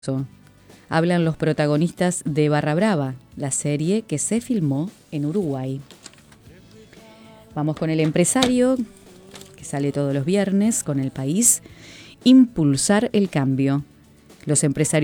Hablan los protagonistas de Barra Brava, la serie que se filmó en Uruguay. Vamos con El Empresario, que sale todos los viernes con El País. Impulsar el cambio. Los empresarios